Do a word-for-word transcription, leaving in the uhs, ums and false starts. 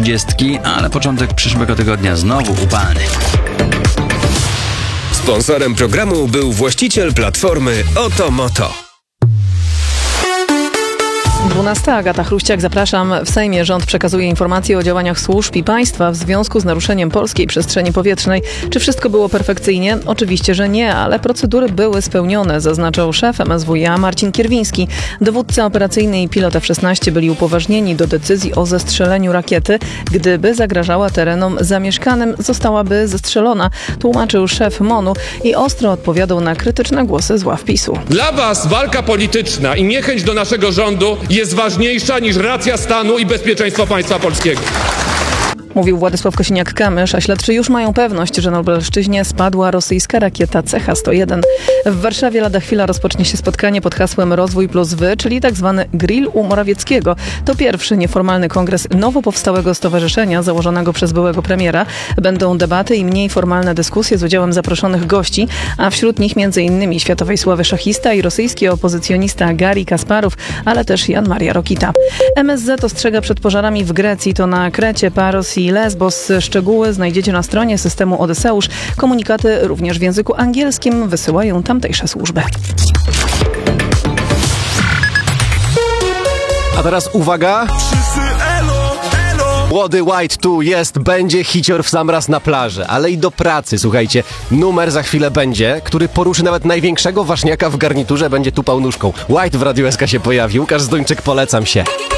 trzydziestki, ale początek przyszłego tygodnia znowu upalny. Sponsorem programu był właściciel platformy Otomoto. dwunasta. Agata Chruściak, zapraszam. W Sejmie rząd przekazuje informacje o działaniach służb i państwa w związku z naruszeniem polskiej przestrzeni powietrznej. Czy wszystko było perfekcyjnie? Oczywiście, że nie, ale procedury były spełnione, zaznaczał szef M S W iA Marcin Kierwiński. Dowódca operacyjny i pilot F szesnaście byli upoważnieni do decyzji o zestrzeleniu rakiety. Gdyby zagrażała terenom zamieszkanym, zostałaby zestrzelona, tłumaczył szef MON-u i ostro odpowiadał na krytyczne głosy z ław PiSu. Dla was walka polityczna i niechęć do naszego rządu jest ważniejsza niż racja stanu i bezpieczeństwo państwa polskiego. Mówił Władysław Kosiniak-Kamysz, a śledczy już mają pewność, że na Lubelszczyźnie spadła rosyjska rakieta C H sto jeden. W Warszawie lada chwila rozpocznie się spotkanie pod hasłem Rozwój plus Wy, czyli tak zwany grill u Morawieckiego. To pierwszy nieformalny kongres nowo powstałego stowarzyszenia założonego przez byłego premiera. Będą debaty i mniej formalne dyskusje z udziałem zaproszonych gości, a wśród nich m.in. światowej sławy szachista i rosyjski opozycjonista Garri Kasparow, ale też Jan Maria Rokita. M S Z ostrzega przed pożarami w Grecji, to na Krecie, Paros i Lesbos. Szczegóły znajdziecie na stronie systemu Odyseusz. Komunikaty również w języku angielskim wysyłają tamtejsze służby. A teraz uwaga! Młody White tu jest, będzie hicior w sam raz na plaży, ale i do pracy, słuchajcie. Numer za chwilę będzie, który poruszy nawet największego ważniaka w garniturze, będzie tupał nóżką. White w Radiu S K się pojawił, Łukasz Zdończyk, polecam się.